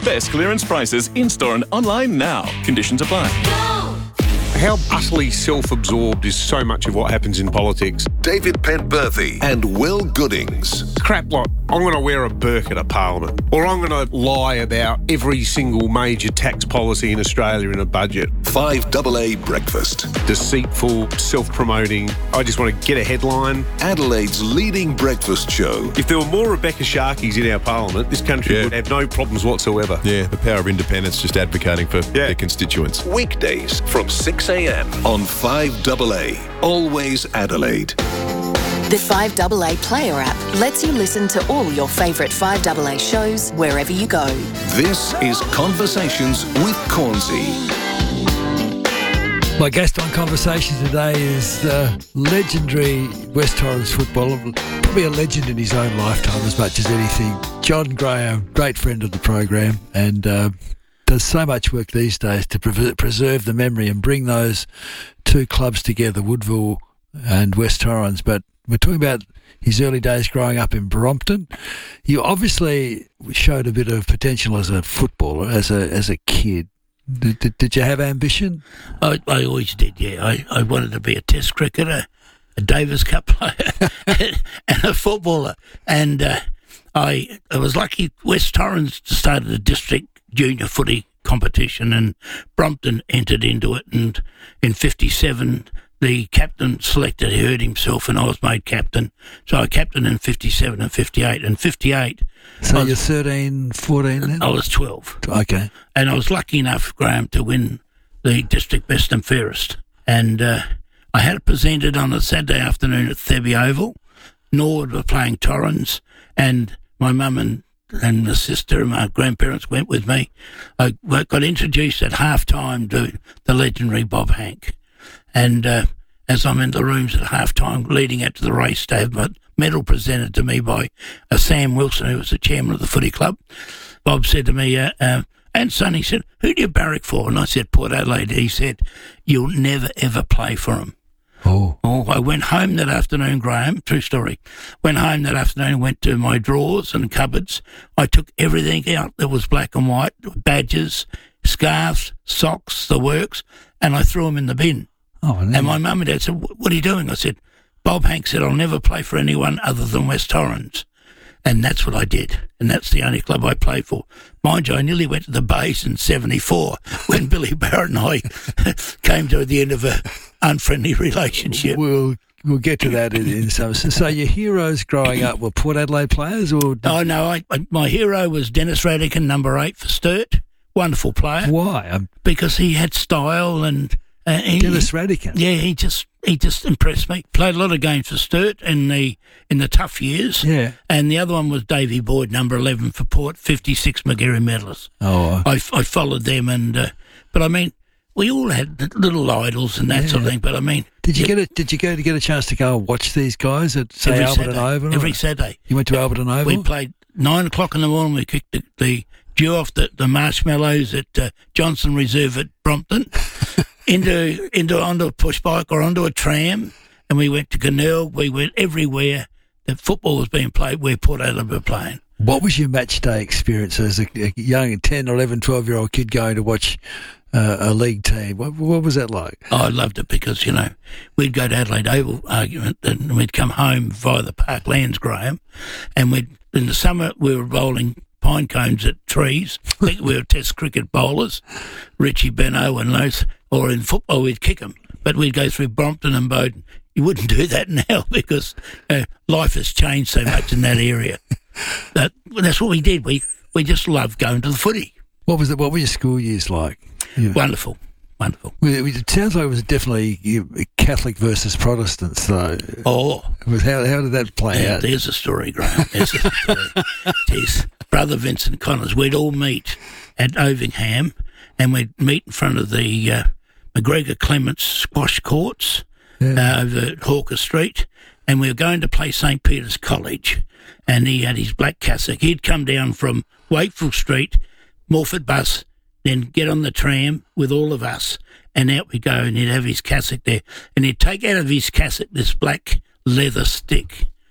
Best clearance prices in-store and online now. Conditions apply. How utterly self-absorbed is so much of what happens in politics? David Pentberthy and Will Goodings. Crap like, I'm going to wear a burqa to Parliament, or I'm going to lie about every single major tax policy in Australia in a budget. 5AA Breakfast. Deceitful, self-promoting, I just want to get a headline. Adelaide's leading breakfast show. If there were more Rebecca Sharkies in our Parliament, this country would have no problems whatsoever. Yeah, the power of independence, just advocating for their constituents. Weekdays from 6 a.m. on 5AA. Always Adelaide. The 5AA Player app lets you listen to all your favourite 5AA shows wherever you go. This is Conversations with Cornsey. My guest on Conversation today is the legendary West Torrens footballer, probably a legend in his own lifetime as much as anything. John Graham, great friend of the program, and does so much work these days to preserve the memory and bring those two clubs together, Woodville and West Torrens. But we're talking about his early days growing up in Brompton. You obviously showed a bit of potential as a footballer, as a kid. Did you have ambition? I always did, yeah. I wanted to be a test cricketer, a Davis Cup player, and a footballer. And I was lucky West Torrens started a district junior footy competition, and Brompton entered into it. And in 57, the captain selected, he hurt himself, and I was made captain. So I captained in 57 and 58. And 58... So you're 13, 14 then? I was 12. Okay. And I was lucky enough, Graham, to win the district best and fairest. And I had it presented on a Saturday afternoon at Thebby Oval. Norwood were playing Torrens, and my mum and the sister and my grandparents went with me. I got introduced at half-time to the legendary Bob Hank. And as I'm in the rooms at half-time leading out to the race, to have my medal presented to me by Sam Wilson, who was the chairman of the footy club, Bob said to me, and son, he said, who do you barrack for? And I said, Port Adelaide. He said, you'll never, ever play for them. Oh, I went home that afternoon, Graham, true story. Went home that afternoon, went to my drawers and cupboards. I took everything out that was black and white, badges, scarves, socks, the works, and I threw them in the bin. Oh, and my mum and dad said, what are you doing? I said, Bob Hank said, I'll never play for anyone other than West Torrens. And that's what I did. And that's the only club I played for. Mind you, I nearly went to the Bays in 74 when Billy Barrett and I came to the end of an unfriendly relationship. We'll get to that in some. So your heroes growing up were Port Adelaide players? Or Oh, no. My hero was Dennis Radican, number 8 for Sturt. Wonderful player. Why? Because he had style and... Dennis Radican? Yeah, he just impressed me. Played a lot of games for Sturt in the tough years. Yeah. And the other one was Davey Boyd, number 11 for Port, 56 Magarey medalists. Oh. I followed them, and but I mean, we all had little idols and that sort of thing. But I mean, did you get a chance to go and watch these guys at say Alberton Oval? Every Saturday. You went to Alberton Oval? We played 9 o'clock in the morning. We kicked the dew off the marshmallows at Johnson Reserve at Brompton. onto a push bike or onto a tram, and we went to Gurnell. We went everywhere that football was being played, where Port Adelaide were playing. What was your match day experience as a young 10, 11, 12-year-old kid going to watch a league team? What was that like? Oh, I loved it because, we'd go to Adelaide Oval argument and we'd come home via the Parklands, Graham, and in the summer we were bowling pine cones at trees. I think we were test cricket bowlers, Richie Beno and those, or in football we'd kick them. But we'd go through Brompton and Bowden. You wouldn't do that now because life has changed so much in that area. But that's what we did. We just loved going to the footy. What were your school years like? Yeah. Wonderful. It sounds like it was definitely Catholic versus Protestants, though. Oh. How did that play out? There's a story, Graham. There's a story. There's Brother Vincent Connors. We'd all meet at Ovingham, and we'd meet in front of the McGregor Clements squash courts over at Hawker Street, and we were going to play St. Peter's College, and he had his black cassock. He'd come down from Wakefield Street, Morford bus, then get on the tram with all of us, and out we go, and he'd have his cassock there, and he'd take out of his cassock this black leather stick,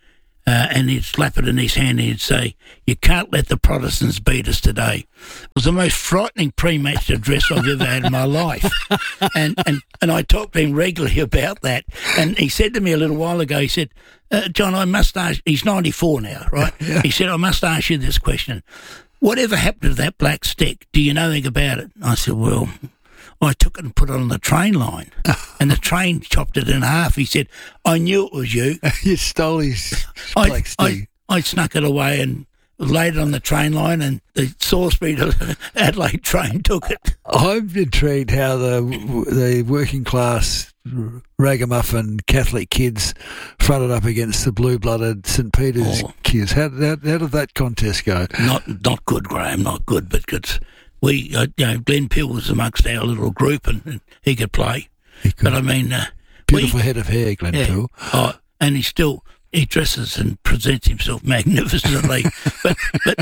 and he'd slap it in his hand and he'd say, "You can't let the Protestants beat us today." It was the most frightening pre-match address I've ever had in my life. And I talked to him regularly about that. And he said to me a little while ago, he said, "John, I must ask," he's 94 now, right? Yeah. He said, "I must ask you this question. Whatever happened to that black stick? Do you know anything about it?" I said, "Well, I took it and put it on the train line, and the train chopped it in half." He said, "I knew it was you." You stole his black stick. I snuck it away and laid it on the train line, and the Salisbury to Adelaide train took it. I'm intrigued how the working class ragamuffin Catholic kids fronted up against the blue-blooded St Peter's kids. How did that contest go? Not good, Graham, not good, because we, Glenn Peel was amongst our little group, and he could play. But I mean, beautiful head of hair, Glenn Peel. And he dresses and presents himself magnificently. but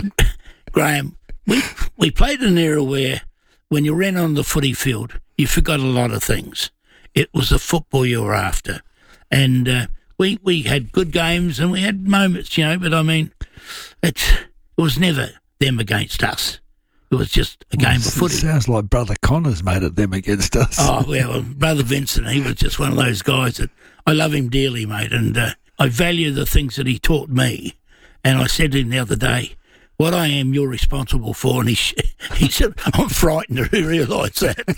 Graham, we played in an era where when you ran on the footy field, you forgot a lot of things. It was the football you were after. And we had good games and we had moments, but I mean, it was never them against us. It was just a game of footy. It sounds like Brother Connors made it them against us. Oh, well, Brother Vincent, he was just one of those guys that I love him dearly, mate, and I value the things that he taught me. And I said to him the other day, "What I am, you're responsible for." And he said, "I'm frightened to realise that."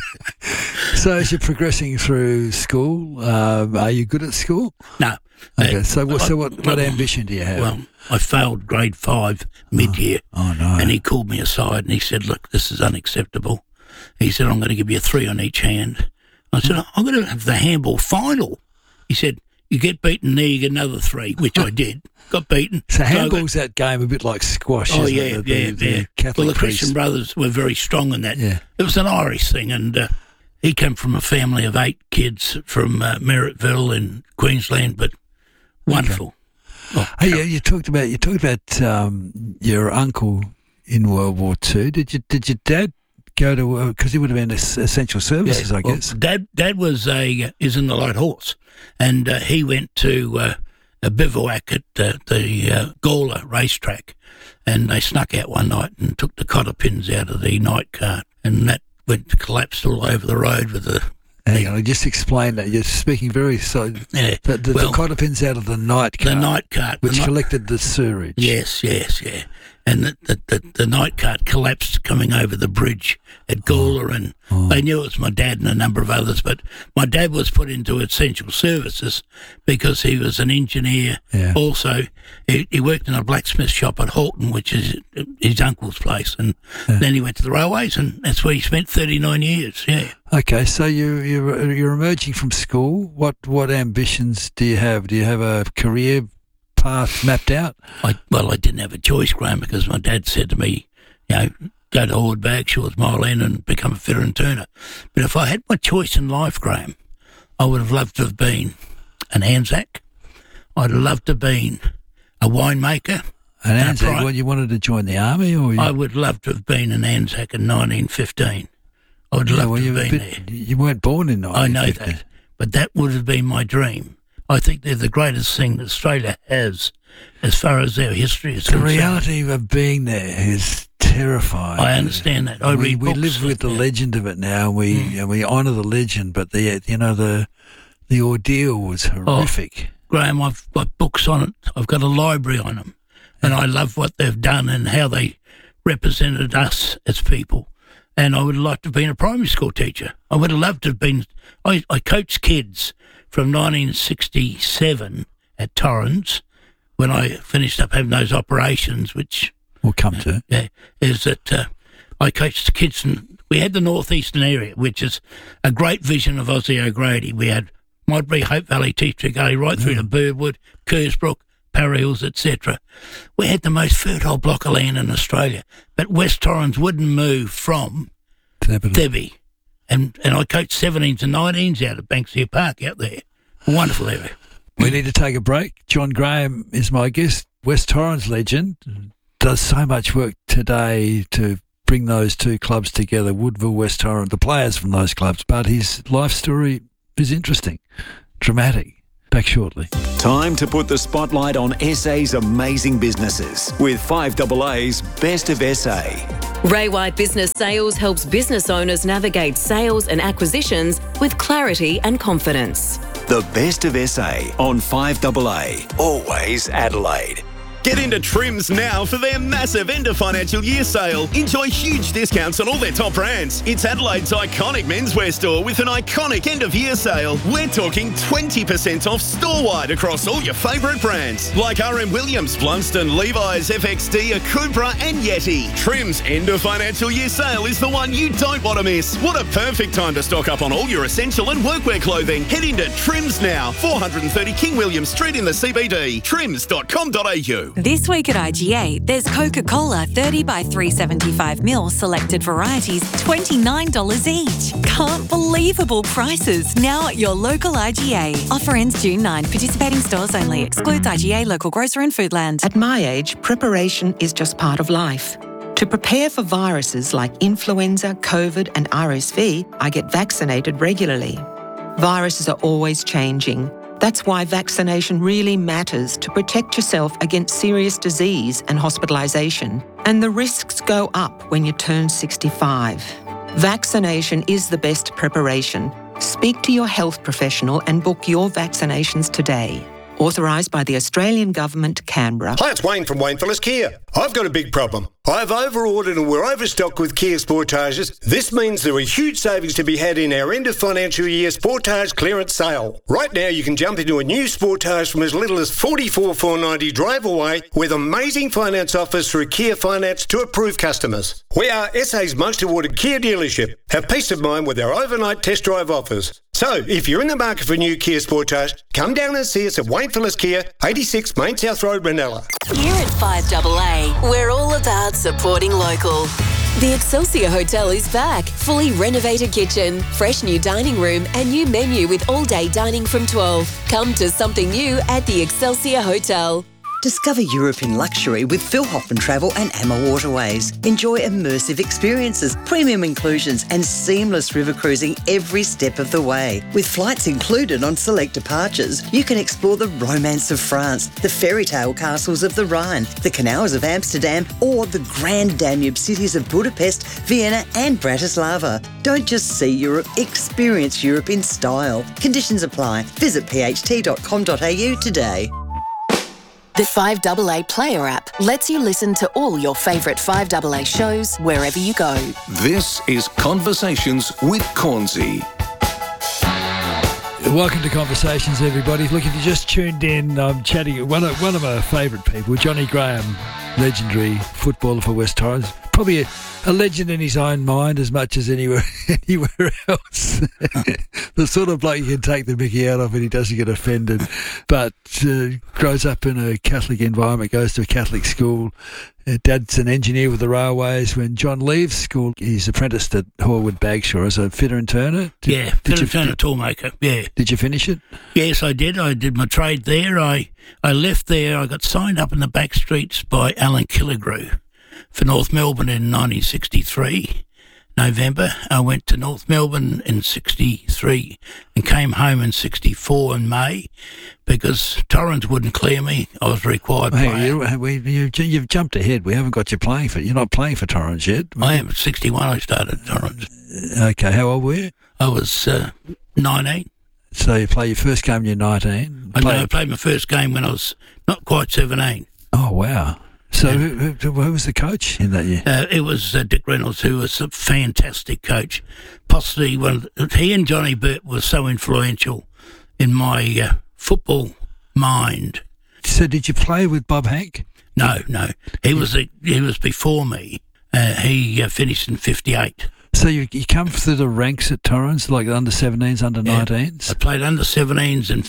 So as you're progressing through school, are you good at school? No. Okay, so what ambition do you have? Well, I failed grade 5 mid-year. Oh, no. And he called me aside and he said, "Look, this is unacceptable." He said, "I'm going to give you 3 on each hand." I said, "I'm going to have the handball final." He said, "You get beaten there, you get another 3," which I did. Got beaten. So handball's that game a bit like squash, isn't it? Yeah. Catholic Well, the Christian brothers were very strong in that. Yeah. It was an Irish thing, and he came from a family of 8 kids from Merrittville in Queensland, but wonderful. Okay. Hey, you talked about your uncle in World War II. Did your dad go to because he would have been essential services, I guess? Dad is in the Light Horse, and he went to a bivouac at the Gawler racetrack, and they snuck out one night and took the cotter pins out of the night cart, and that collapsed all over the road with the. Hang on, just explain that. You're speaking very so. Yeah. The cotter pins out of the night cart. The night cart, which collected the sewerage. Yes. And the night cart collapsed coming over the bridge at Gawler, and they knew it was my dad and a number of others, but my dad was put into essential services because he was an engineer. Yeah. Also, he worked in a blacksmith shop at Halton, which is his uncle's place, and then he went to the railways, and that's where he spent 39 years, Okay, so you're emerging from school. What ambitions do you have? Do you have a career path mapped out? I didn't have a choice, Graham, because my dad said to me, go to Horde Bagshaws, Mile End, and become a fitter and turner. But if I had my choice in life, Graham, I would have loved to have been an Anzac. I'd have loved to have been a winemaker. An Anzac? Well, you wanted to join the army? I would love to have been an Anzac in 1915. I would love to have been there. You weren't born in 1915. I know that, but that would have been my dream. I think they're the greatest thing that Australia has as far as their history is concerned. The reality of being there is terrifying. I understand that. We live with the legend of it now. We honour the legend, but the ordeal was horrific. Graham, I've got books on it. I've got a library on them, and I love what they've done and how they represented us as people. And I would have liked to have been a primary school teacher. I would have loved to have been. I coached kids from 1967 at Torrens when I finished up having those operations, which we'll come to. Is that I coached the kids, and we had the northeastern area, which is a great vision of Ozzy O'Grady. We had Modbury, Hope Valley, Teacher Gully, right through to Birdwood, Kersbrook, Para Hills, etc. We had the most fertile block of land in Australia, but West Torrens wouldn't move from Thebby. And I coached 17s and 19s out at Banksia Park out there. A wonderful area. We need to take a break. John Graham is my guest. West Torrens legend. Does so much work today to bring those two clubs together, Woodville, West Torrens, the players from those clubs. But his life story is interesting, dramatic. Back shortly. Time to put the spotlight on SA's amazing businesses with 5AA's Best of SA. Ray White Business Sales helps business owners navigate sales and acquisitions with clarity and confidence. The Best of SA on 5AA. Always Adelaide. Get into Trims now for their massive end of financial year sale. Enjoy huge discounts on all their top brands. It's Adelaide's iconic menswear store with an iconic end of year sale. We're talking 20% off store-wide across all your favourite brands like RM Williams, Blundstone, Levi's, FXD, Akubra and Yeti. Trims end of financial year sale is the one you don't want to miss. What a perfect time to stock up on all your essential and workwear clothing. Head into Trims now, 430 King William Street in the CBD. Trims.com.au. This week at IGA, there's Coca-Cola 30 by 375ml selected varieties, $29 each. Can't believable prices now at your local IGA. Offer ends June 9. Participating stores only. Excludes IGA, local grocer and Foodland. At my age, preparation is just part of life. To prepare for viruses like influenza, COVID and RSV, I get vaccinated regularly. Viruses are always changing. That's why vaccination really matters to protect yourself against serious disease and hospitalisation. And the risks go up when you turn 65. Vaccination is the best preparation. Speak to your health professional and book your vaccinations today. Authorised by the Australian Government, Canberra. Hi, it's Wayne from Wayne Phillips Kia. I've got a big problem. I've over-ordered and we're overstocked with Kia Sportages. This means there are huge savings to be had in our end of financial year Sportage clearance sale. Right now you can jump into a new Sportage from as little as $44,490 drive away with amazing finance offers through Kia Finance to approved customers. We are SA's most awarded Kia dealership. Have peace of mind with our overnight test drive offers. So, if you're in the market for a new Kia Sportage, come down and see us at Wayne Phillips Kia, 86 Main South Road, Ranella. Here at 5AA, we're all about supporting local. The Excelsior Hotel is back. Fully renovated kitchen, fresh new dining room and new menu with all-day dining from 12. Come to something new at the Excelsior Hotel. Discover Europe in luxury with Phil Hoffman Travel and Amma Waterways. Enjoy immersive experiences, premium inclusions and seamless river cruising every step of the way. With flights included on select departures, you can explore the romance of France, the fairy tale castles of the Rhine, the canals of Amsterdam or the grand Danube cities of Budapest, Vienna and Bratislava. Don't just see Europe, experience Europe in style. Conditions apply. Visit pht.com.au today. The 5AA Player app lets you listen to all your favourite 5AA shows wherever you go. This is Conversations with Cornsey. Welcome to Conversations, everybody. Look, if you just tuned in, I'm chatting with one of my favourite people, Johnny Graham, legendary footballer for West Torrens. Probably a legend in his own mind as much as anywhere else. The sort of bloke you can take the mickey out of and he doesn't get offended. But grows up in a Catholic environment, goes to a Catholic school. Dad's an engineer with the railways. When John leaves school, he's apprenticed at Horwood Bagshaw as a fitter and turner. Fitter and turner toolmaker, yeah. Did you finish it? Yes, I did. I did my trade there. I left there. I got signed up in the back streets by Alan Killigrew for North Melbourne in 1963, November. I went to North Melbourne in 63 and came home in 64 in May because Torrens wouldn't clear me. I was a required player. You've jumped ahead. We haven't got you playing for... You're not playing for Torrens yet. I am. At 61 I started at Torrens. Okay, how old were you? I was 19. So you play your first game when you're 19? I played my first game when I was not quite 17. Oh, wow. So who was the coach in that year? It was Dick Reynolds, who was a fantastic coach. Possibly he and Johnny Burt were so influential in my football mind. So did you play with Bob Hank? No. He was before me. He finished in 58. So you come through the ranks at Torrens, like under 17s, under 19s? I played under 17s in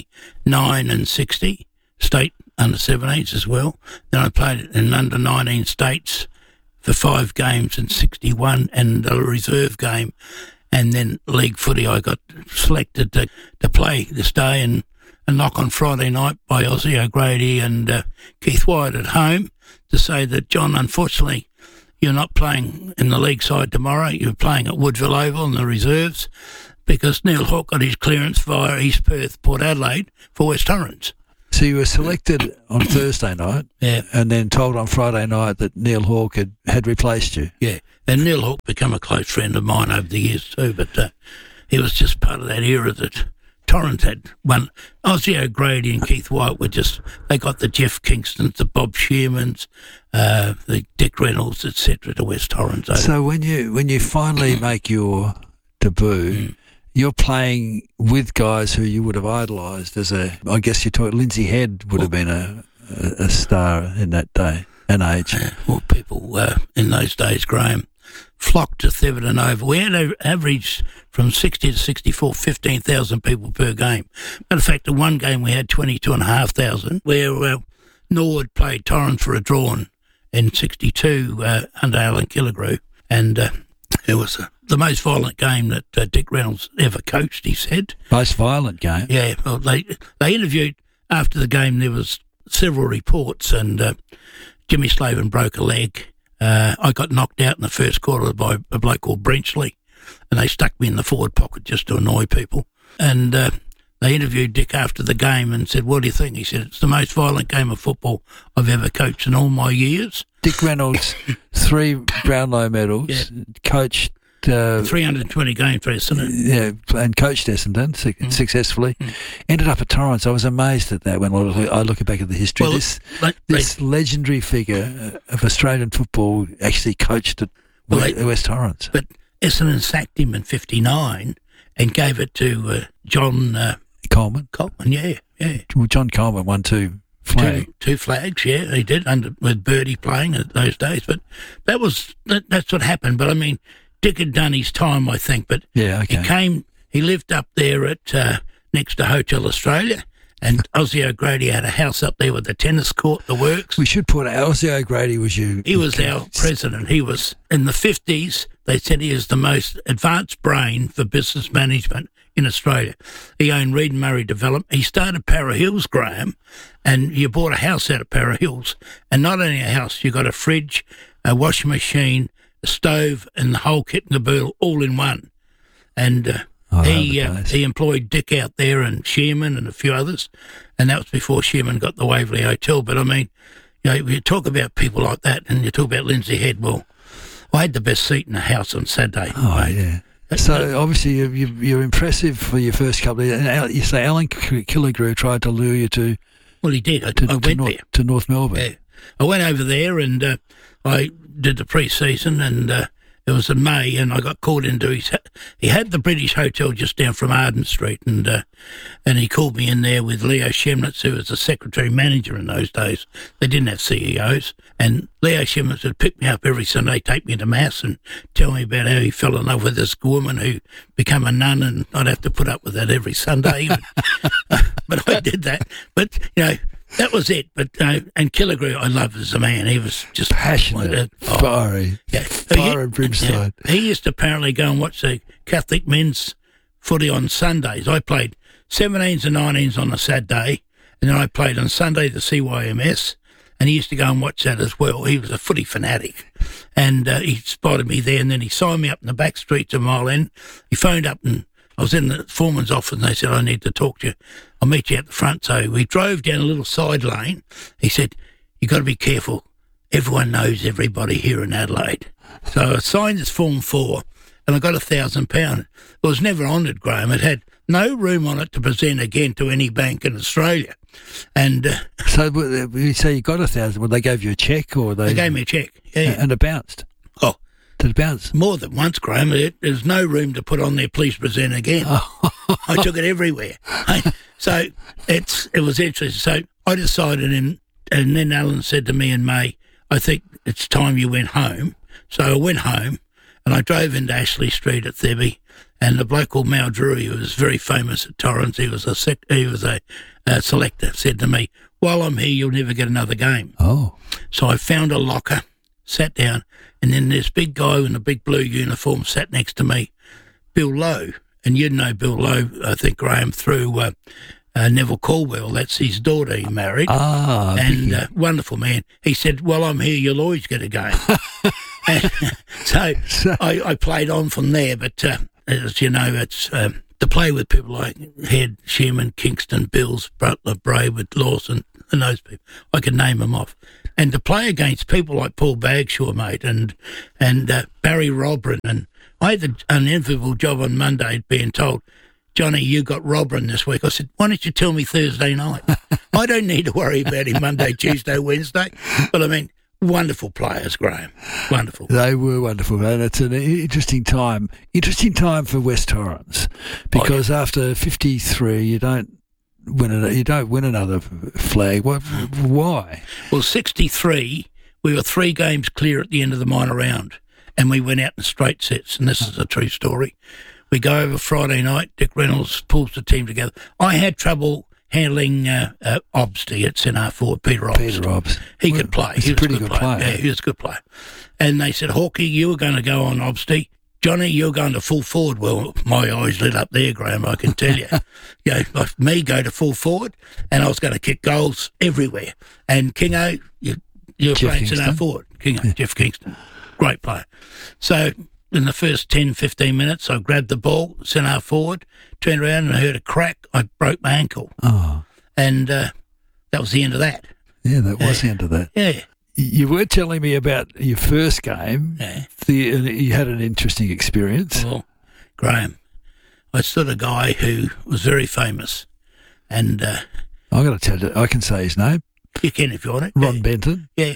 59 and 60, state under 17s as well. Then I played in under 19 states for 5 games in 61 and a reserve game. And then league footy, I got selected to play this day and knock on Friday night by Ozzy O'Grady and Keith Wyatt at home to say that, John, unfortunately, you're not playing in the league side tomorrow. You're playing at Woodville Oval in the reserves because Neil Hawke got his clearance via East Perth, Port Adelaide for West Torrens. So you were selected on Thursday night, and then told on Friday night that Neil Hawke had replaced you. Yeah, and Neil Hawke became a close friend of mine over the years too, but he was just part of that era that Torrens had won. Ozzie O'Grady and Keith White they got the Jeff Kingstons, the Bob Shearmans, the Dick Reynolds, etc. to West Torrens. So when you finally make your debut, you're playing with guys who you would have idolised I guess Lindsay Head would have been a star in that day and age. Well, people in those days, Graham, flocked to Thebarton Oval. We had an average from 60 to 64, 15,000 people per game. Matter of fact, in one game we had 22,500, where Norwood played Torrens for a draw in 62 under Alan Killigrew, and it was the most violent game that Dick Reynolds ever coached, he said. Most violent game? Yeah. Well, they interviewed after the game. There was several reports, and Jimmy Slavin broke a leg. I got knocked out in the first quarter by a bloke called Brenchley, and they stuck me in the forward pocket just to annoy people. And they interviewed Dick after the game and said, "What do you think?" He said, "It's the most violent game of football I've ever coached in all my years." Dick Reynolds, 3 Brownlow medals, coached 320 games for Essendon. Yeah, and coached Essendon successfully. Ended up at Torrens. I was amazed at that when I look back at the history. Well, this legendary figure of Australian football actually coached at West Torrens. But Essendon sacked him in 59 and gave it to John Coleman. Yeah. Well, John Coleman won 2 flags. Two flags, yeah, he did, with Birdie playing at those days. But that's what happened. But I mean, Dick had done his time, I think, but he lived up there at next to Hotel Australia, and Ozzie O'Grady had a house up there with the tennis court, the works. We should put Ozzie O'Grady He was our president. He was, in the 50s, they said he is the most advanced brain for business management in Australia. He owned Reed and Murray Development. He started Para Hills, Graham, and you bought a house out of Para Hills, and not only a house, you got a fridge, a washing machine, a stove, and the whole kit and caboodle all in one. And he employed Dick out there and Shearman and a few others, and that was before Shearman got the Waverley Hotel. But I mean, you talk about people like that, and you talk about Lindsay Head. Well, I had the best seat in the house on Saturday. Oh, yeah. So obviously you're impressive for your first couple of years. You say Alan Killigrew tried to lure you to... Well, he did. I went there. To North Melbourne. Yeah. I went over there and I did the pre-season, and it was in May, and I got called into he had the British Hotel just down from Arden Street, and he called me in there with Leo Schemnitz, who was the secretary manager in those days. They didn't have CEOs, and Leo Schemnitz would pick me up every Sunday, take me to Mass, and tell me about how he fell in love with this woman who became a nun, and I'd have to put up with that every Sunday. But I did that. But, that was it. But and Killigrew, I love as a man. He was just passionate, fiery, fire and brimstone. He used to apparently go and watch the Catholic men's footy on Sundays. I played 17s and 19s on a Saturday, and then I played on Sunday the CYMS, and he used to go and watch that as well. He was a footy fanatic, and he spotted me there, and then he signed me up in the back streets of Mile End. He phoned up, and I was in the foreman's office, and they said, "I need to talk to you. I'll meet you at the front." So we drove down a little side lane. He said, "You got to be careful. Everyone knows everybody here in Adelaide." So I signed this Form 4, and I got £1,000. It was never honoured, Graham. It had no room on it to present again to any bank in Australia. And so you say you got $1,000. Well, they gave you a cheque, or they gave me a cheque? Yeah, and it bounced. Oh. Did it bounce? More than once, Graham. There's no room to put on there, "Please present again." I took it everywhere. So it was interesting. So I decided, and then Alan said to me in May, "I think it's time you went home." So I went home, and I drove into Ashley Street at Thebe, and the bloke called Mal Drury, who was very famous at Torrens, he was a selector, said to me, "While I'm here, you'll never get another game." Oh. So I found a locker, sat down, and then this big guy in a big blue uniform sat next to me, Bill Lowe. And you'd know Bill Lowe, I think, Graham, through Neville Caldwell. That's his daughter he married. Ah, and wonderful man. He said, "While I'm here, you'll always get a game." And so I played on from there. But as you know, it's to play with people like Head, Shearman, Kingston, Bills, Butler, Brayward, Lawson, and those people. I could name them off. And to play against people like Paul Bagshaw, mate, and Barry Robran. And I had an unenviable job on Monday being told, Johnny, you got Robran this week. I said, why don't you tell me Thursday night? I don't need to worry about him Monday, Tuesday, Wednesday. But I mean, wonderful players, Graham. Wonderful. They were wonderful, and it's an interesting time for West Torrens, because after 53, you don't win another flag. Why? Well, 63, we were 3 games clear at the end of the minor round, and we went out in straight sets, and this is a true story. We go over Friday night, Dick Reynolds pulls the team together. I had trouble handling Obsty at centre forward, Peter Obst. He could play. He's a pretty good player. Yeah, he was a good player. And they said, Hawkey, you were going to go on Obsty. Johnny, you're going to full forward. Well, my eyes lit up there, Graham, I can tell you. Me go to full forward, and I was going to kick goals everywhere. And Kingo, you're playing centre forward. Jeff Kingston, great player. So in the first 10, 15 minutes, I grabbed the ball, centre forward, turned around and I heard a crack. I broke my ankle. Oh. And that was the end of that. Yeah, that was the end of that. Yeah. You were telling me about your first game. Yeah. You had an interesting experience. Well, Graham, I stood a guy who was very famous. And I'm going to tell you, I can say his name. You can if you want it. Ron Benton. Yeah.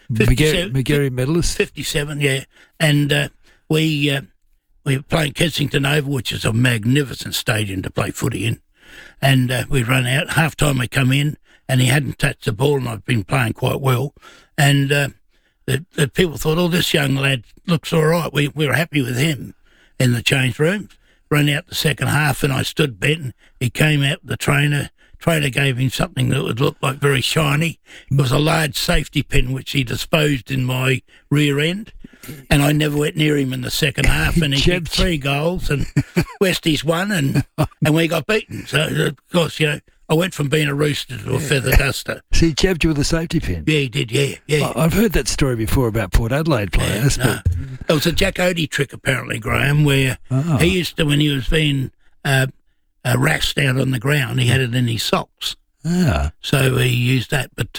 McGarry medalist. 57, yeah. And we were playing Kensington Oval, which is a magnificent stadium to play footy in. And we run out. Half time we come in, and he hadn't touched the ball, and I've been playing quite well. And the people thought, oh, this young lad looks all right. We were happy with him in the change rooms. Run out the second half, and I stood Benton. He came out, the trainer gave him something that would look like very shiny. It was a large safety pin, which he disposed in my rear end. And I never went near him in the second half, and he kicked 3 goals, and Westies won, and we got beaten. So, of course, I went from being a rooster to a feather duster. So he jabbed you with a safety pin? Yeah, he did, yeah. I've heard that story before about Port Adelaide players. Yeah, no. It was a Jack Odie trick, apparently, Graham, where he used to, when he was being rasped out on the ground, he had it in his socks. Yeah. So he used that, but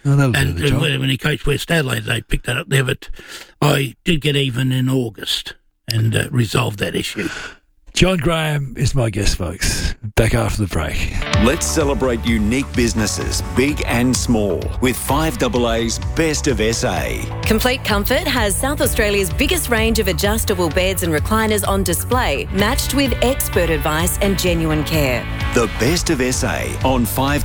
when he coached West Adelaide, they picked that up there. But I did get even in August and resolved that issue. John Graham is my guest, folks. Back after the break. Let's celebrate unique businesses, big and small, with 5AA's Best of SA. Complete Comfort has South Australia's biggest range of adjustable beds and recliners on display, matched with expert advice and genuine care. The Best of SA on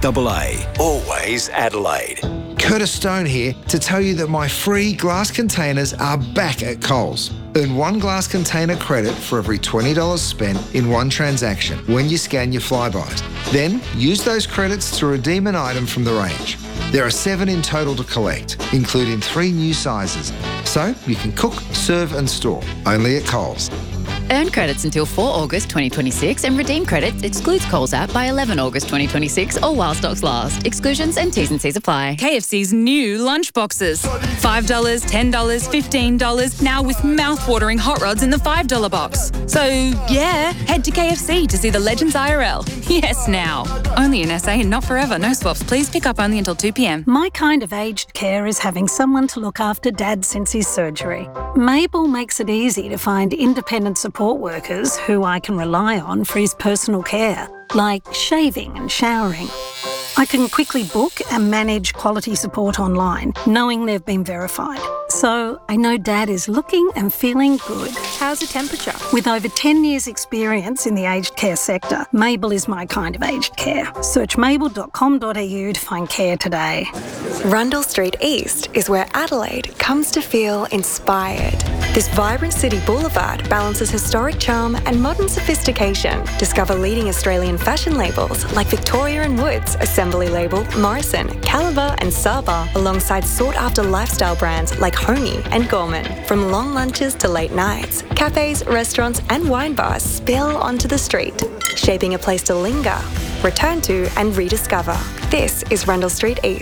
5AA, always Adelaide. Curtis Stone here to tell you that my free glass containers are back at Coles. Earn 1 glass container credit for every $20 spent in one transaction when you scan your Flybys. Then use those credits to redeem an item from the range. There are 7 in total to collect, including 3 new sizes. So you can cook, serve and store, only at Coles. Earn credits until 4 August 2026 and redeem credits excludes Coles app by 11 August 2026 or while stocks last. Exclusions and T's and C's apply. KFC's new lunchboxes. $5, $10, $15, now with mouth-watering hot rods in the $5 box. So, yeah, head to KFC to see the Legends IRL. Yes, now. Only in SA and not forever. No swaps. Please pick up only until 2 p.m. My kind of aged care is having someone to look after Dad since his surgery. Mabel makes it easy to find independent support workers who I can rely on for his personal care, like shaving and showering. I can quickly book and manage quality support online, knowing they've been verified. So I know Dad is looking and feeling good. How's the temperature? With over 10 years' experience in the aged care sector, Mabel is my kind of aged care. Search mabel.com.au to find care today. Rundle Street East is where Adelaide comes to feel inspired. This vibrant city boulevard balances historic charm and modern sophistication. Discover leading Australian fashion labels like Victoria & Woods, Assembly Label, Morrison, Caliber and Saba, alongside sought-after lifestyle brands like Homey and Gorman. From long lunches to late nights, cafes, restaurants and wine bars spill onto the street, shaping a place to linger, return to and rediscover. This is Rundle Street East.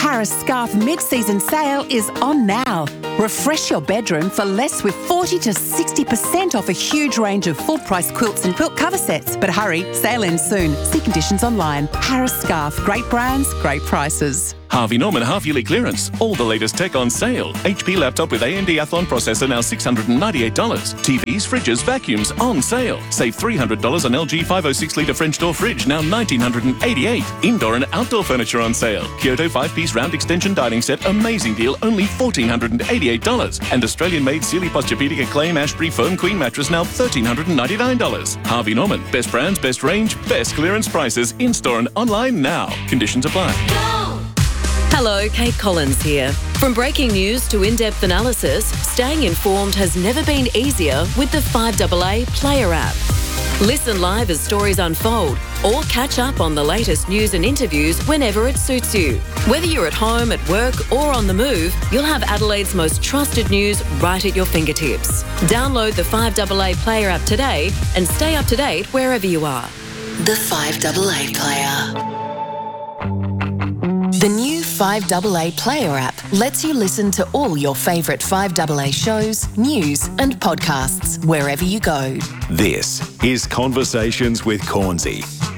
Harris Scarf mid-season sale is on now. Refresh your bedroom for less with 40 to 60% off a huge range of full-price quilts and quilt cover sets. But hurry, sale ends soon. See conditions online. Harris Scarf. Great brands, great prices. Harvey Norman half-yearly clearance. All the latest tech on sale. HP laptop with AMD Athlon processor now $698. TVs, fridges, vacuums on sale. Save $300 on LG 506-litre French door fridge, now $1,988. Indoor and outdoor furniture on sale. Kyoto 5-piece round extension dining set, amazing deal, only $1,488. And Australian-made Sealy Posturepedic Acclaim Ashbury Foam Queen mattress, now $1,399. Harvey Norman. Best brands, best range, best clearance prices. In-store and online now. Conditions apply. Hello, Kate Collins here. From breaking news to in-depth analysis, staying informed has never been easier with the 5AA Player app. Listen live as stories unfold or catch up on the latest news and interviews whenever it suits you. Whether you're at home, at work or on the move, you'll have Adelaide's most trusted news right at your fingertips. Download the 5AA Player app today and stay up to date wherever you are. The 5AA Player. The new 5AA Player app lets you listen to all your favourite 5AA shows, news and podcasts wherever you go. This is Conversations with Cornsey.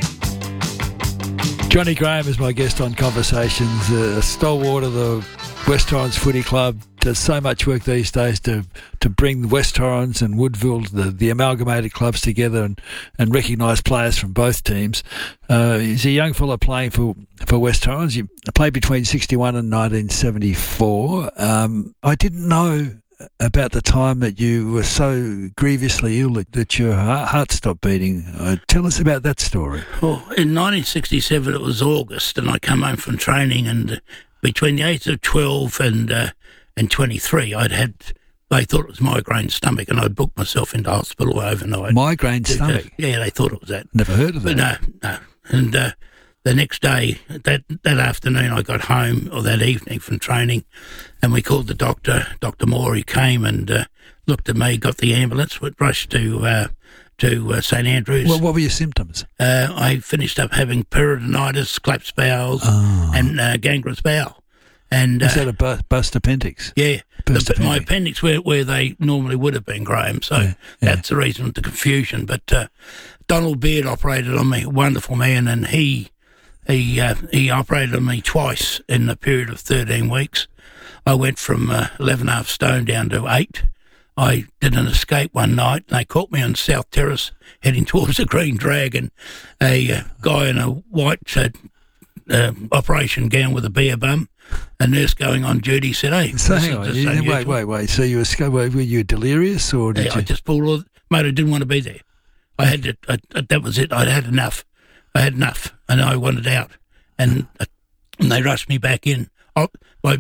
Johnny Graham is my guest on Conversations, a stalwart of the West Torrens Footy Club. Does so much work these days to bring West Torrens and Woodville, the amalgamated clubs, together and recognise players from both teams. He's a young fella playing for West Torrens. You played between 61 and 1974. I didn't know about the time that you were so grievously ill that your heart stopped beating. Tell us about that story. Well, in 1967 it was August, and I come home from training, and between the age of 12 and 23, they thought it was migraine stomach, and I booked myself into hospital overnight. Migraine stomach? Yeah, they thought it was that. Never heard of that. But no. And the next day, that afternoon, I got home, or that evening from training, and we called the doctor, Dr. Moore. He came and looked at me, got the ambulance, went rushed to St Andrews. Well, what were your symptoms? I finished up having peritonitis, collapsed bowels, and gangrenous bowel. And is that a burst appendix? Yeah, my appendix where they normally would have been, Graham. So that's the reason for the confusion. But Donald Beard operated on me, a wonderful man, and he operated on me twice in a period of 13 weeks. I went from 11.5 stone down to 8. I did an escape one night, and they caught me on South Terrace heading towards the Green Dragon. A guy in a white operation gown with a beer bum, a nurse going on duty, said, "Hey, so hang on, wait. So you were you delirious, or did you? I just pulled all. Mate, I didn't want to be there. I had to. That was it. I'd had enough. And I wanted out. And they rushed me back in. My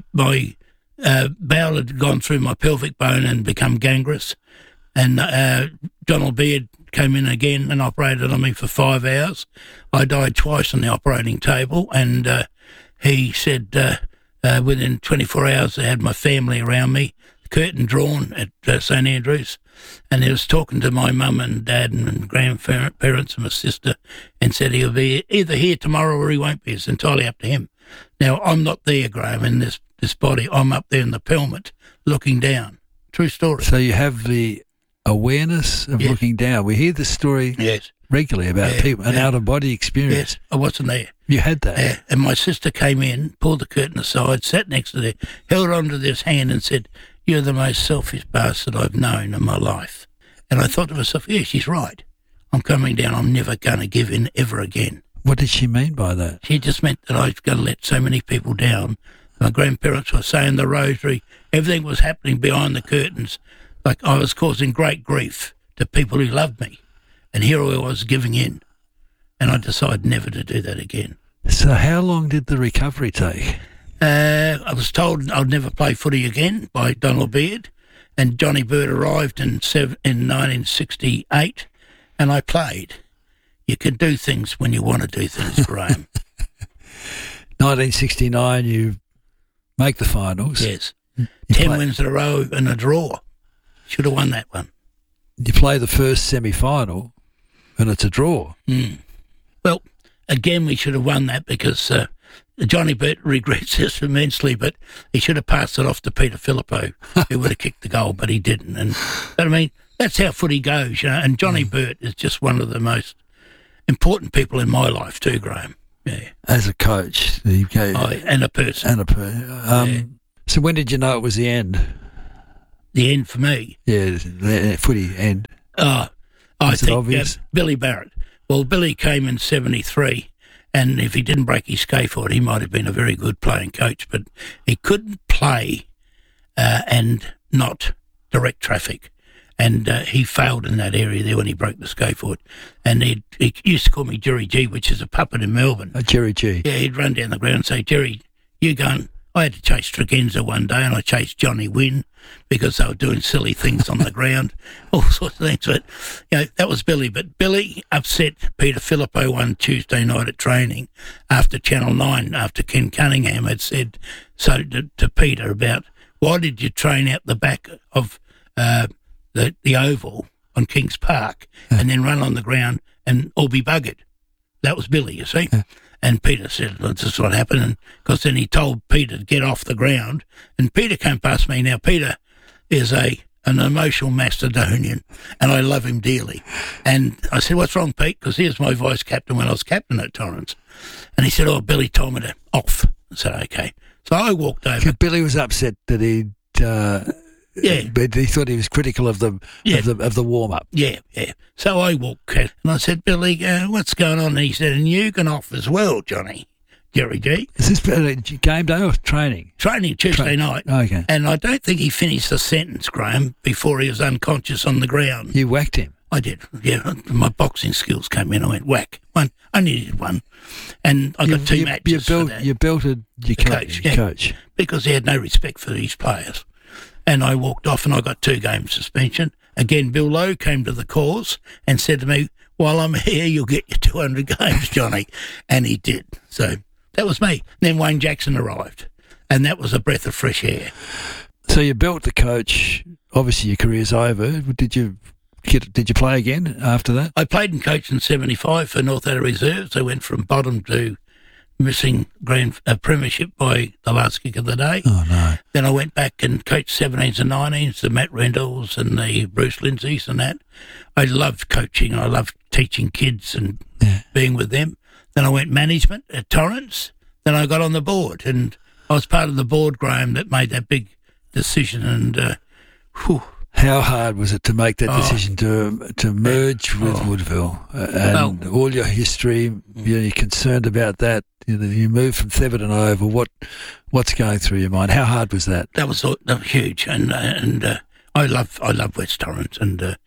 bowel had gone through my pelvic bone and become gangrenous. And Donald Beard came in again and operated on me for 5 hours. I died twice on the operating table, and he said within 24 hours they had my family around me, curtain drawn at St Andrews, and he was talking to my mum and dad and grandparents and my sister, and said he'll be either here tomorrow or he won't be. It's entirely up to him. Now, I'm not there, Graham, in this body. I'm up there in the pelmet looking down. True story. So you have the awareness of looking down. We hear this story regularly about people, an out-of-body experience. Yes, I wasn't there. You had that? Yeah, and my sister came in, pulled the curtain aside, sat next to there, held onto this hand and said, "You're the most selfish bastard I've known in my life." And I thought to myself, yeah, she's right. I'm coming down. I'm never going to give in ever again. What did she mean by that? She just meant that I was going to let so many people down. My grandparents were saying the rosary. Everything was happening behind the curtains. Like I was causing great grief to people who loved me. And here I was giving in. And I decided never to do that again. So how long did the recovery take? I was told I'd never play footy again by Donald Beard. And Johnny Bird arrived in 1968, and I played. You can do things when you want to do things, Graham. 1969, you make the finals. Yes. 10 wins in a row and a draw. Should have won that one. You play the first semi-final, and it's a draw. Well, again, we should have won that because Johnny Burt regrets this immensely, but he should have passed it off to Peter Filippo, who would have kicked the goal, but he didn't. But I mean, that's how footy goes, you know. And Johnny Burt is just one of the most important people in my life too, Graham. Yeah. As a coach, and a person. So when did you know it was the end? The end for me? Yeah, the footy end. I think Billy Barrett. Well, Billy came in 73, and if he didn't break his scaphoid, he might have been a very good playing coach, but he couldn't play and not direct traffic. And he failed in that area there when he broke the scaphoid. And he used to call me Jerry G, which is a puppet in Melbourne. Jerry G. Yeah, he'd run down the ground and say, Jerry, you go and... I had to chase Tregenza one day, and I chased Johnny Wynn because they were doing silly things on the ground, all sorts of things. But, you know, that was Billy. But Billy upset Peter Filippo one Tuesday night at training after Channel 9, after Ken Cunningham had said so to Peter about, why did you train out the back of the oval on Kings Park and then run on the ground and all be buggered? That was Billy, you see. And Peter said, well, this is what happened. And because then he told Peter to get off the ground. And Peter came past me. Now, Peter is an emotional Macedonian, and I love him dearly. And I said, what's wrong, Pete? Because he was my vice captain when I was captain at Torrens. And he said, Billy told me to off. I said, okay. So I walked over. Billy was upset that he'd... but he thought he was critical of the warm up. Yeah. So I walked and I said, Billy, what's going on? And he said, and you can off as well, Johnny. Jerry G. Is this game day or training? Training Tuesday night. Okay. And I don't think he finished the sentence, Graham, before he was unconscious on the ground. You whacked him? I did. Yeah, my boxing skills came in. I went whack. One. I needed one, and I got two matches. You belted your coach because he had no respect for these players. And I walked off and I got 2 game suspension. Again, Bill Lowe came to the cause and said to me, while I'm here, you'll get your 200 games, Johnny. And he did. So that was me. Then Wayne Jackson arrived, and that was a breath of fresh air. So you built the coach. Obviously, your career's over. Did you play again after that? I played and coached in 75 for North Adelaide Reserves. I went from bottom to missing premiership by the last kick of the day. Oh, no. Then I went back and coached 17s and 19s, the Matt Rendalls and the Bruce Lindsays and that. I loved coaching. I loved teaching kids and being with them. Then I went management at Torrens. Then I got on the board, and I was part of the board, Graham, that made that big decision. And how hard was it to make that decision to merge with Woodville and all your history? You're concerned about that. You moved from Thebarton Oval. What's going through your mind? How hard was that? That was huge, and I love West Torrens, and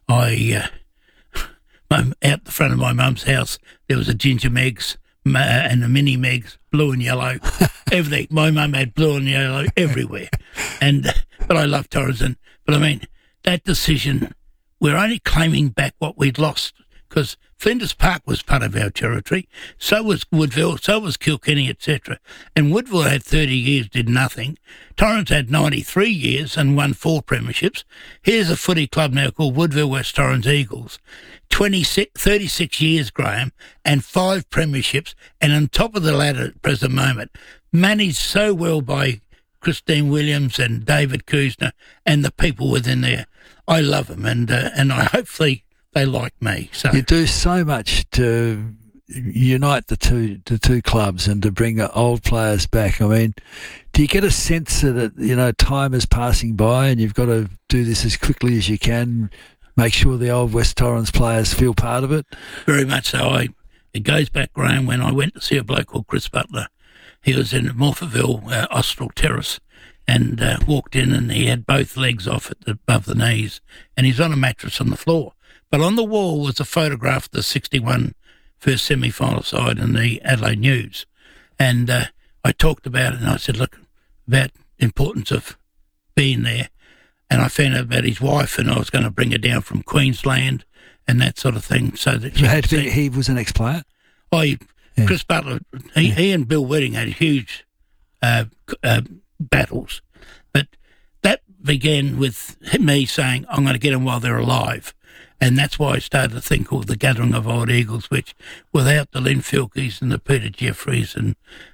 out the front of my mum's house there was a Ginger Megs and a Mini Megs, blue and yellow, everything. My mum had blue and yellow everywhere, but I love Torrens. But I mean, that decision, we're only claiming back what we'd lost, because Flinders Park was part of our territory, so was Woodville, so was Kilkenny, etc. And Woodville had 30 years, did nothing. Torrens had 93 years and won 4 premierships. Here's a footy club now called Woodville West Torrens Eagles. 36 years, Graham, and 5 premierships, and on top of the ladder at the present moment, managed so well by Christine Williams and David Kuzner and the people within there. I love them, and I hopefully they like me. So you do so much to unite the two clubs and to bring old players back. I mean, do you get a sense that time is passing by and you've got to do this as quickly as you can, make sure the old West Torrens players feel part of it? Very much so. It goes back, Graham, when I went to see a bloke called Chris Butler. He was in Morphettville, Austral Terrace, and walked in, and he had both legs off above the knees, and he's on a mattress on the floor. But on the wall was a photograph of the 61 first semi-final side in the Adelaide News. And I talked about it, and I said, look, about the importance of being there. And I found out about his wife, and I was going to bring her down from Queensland and that sort of thing. So that he was an ex-player? Chris Butler, he and Bill Wedding had huge battles. But that began with me saying, I'm going to get them while they're alive. And that's why I started a thing called the Gathering of Old Eagles, which without the Lynn Filkeys and the Peter Jeffreys and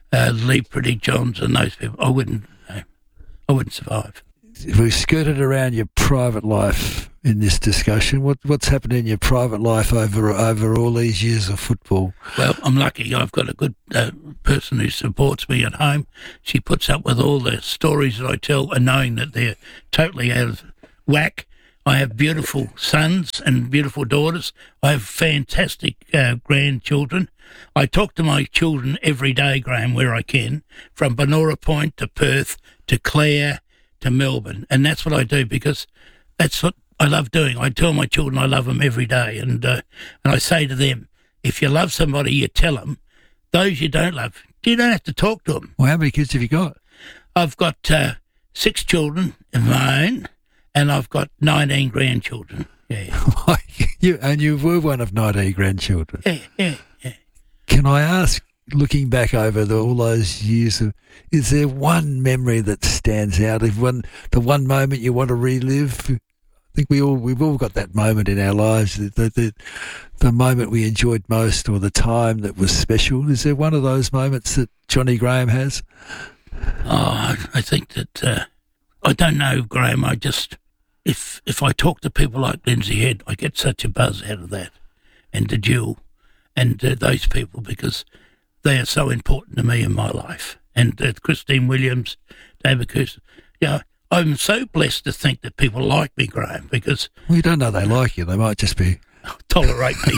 Lee Pretty Johns and those people, I wouldn't survive. We've skirted around your private life in this discussion. What's happened in your private life over all these years of football? Well, I'm lucky. I've got a good person who supports me at home. She puts up with all the stories that I tell, and knowing that they're totally out of whack. I have beautiful sons and beautiful daughters. I have fantastic grandchildren. I talk to my children every day, Graham, where I can, from Benora Point to Perth to Clare to Melbourne. And that's what I do because that's what I love doing. I tell my children I love them every day. And I say to them, if you love somebody, you tell them. Those you don't love, you don't have to talk to them. Well, how many kids have you got? I've got 6 children of my own. And I've got 19 grandchildren. Yeah. You were one of 19 grandchildren. Yeah. Can I ask, looking back over all those years, is there one memory that stands out? The one moment you want to relive? I think we've all got that moment in our lives, the moment we enjoyed most, or the time that was special. Is there one of those moments that Johnny Graham has? Oh, I think that. I don't know, Graham. I just, if I talk to people like Lindsay Head, I get such a buzz out of that, and to Jill, and those people, because they are so important to me in my life. And Christine Williams, David Cooster. I'm so blessed to think that people like me, Graham, because... Well, you don't know they like you. They might just be... Tolerate me.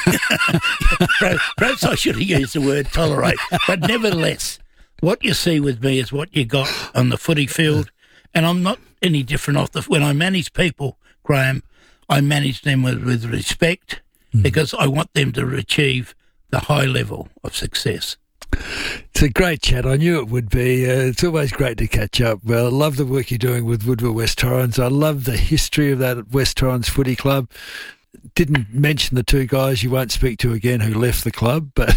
Perhaps I should have used the word tolerate. But nevertheless, what you see with me is what you got on the footy field. And I'm not any different when I manage people, Graham, I manage them with respect because I want them to achieve the high level of success. It's a great chat. I knew it would be. It's always great to catch up. Well, I love the work you're doing with Woodville West Torrens. I love the history of that West Torrens Footy Club. Didn't mention the 2 guys you won't speak to again who left the club, but